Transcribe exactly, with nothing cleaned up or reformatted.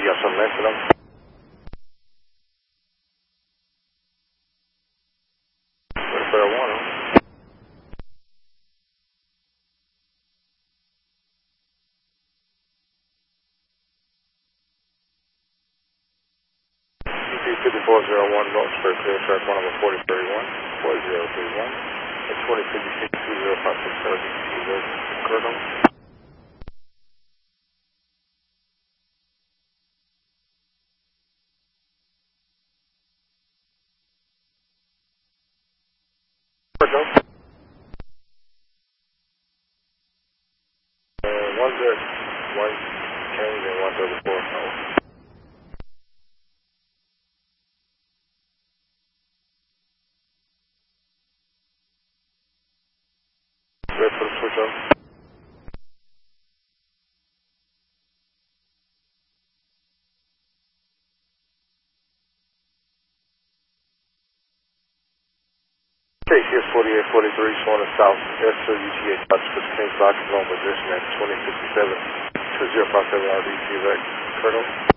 you got something next to them? That's what I want, huh? fifty-four oh one North Square, clear track one number forty thirty-one, forty thirty-one, at twenty fifty-six two zero five six seven, Colonel. Colonel. Uh, one good, one change and one thirty-four, no. Ready for the switch up? K C S forty-eight forty-three, showing the south, S two U T H, Oxford, Kings Lock, is on position at twenty fifty-seven, two zero five seven R D, see that, Colonel?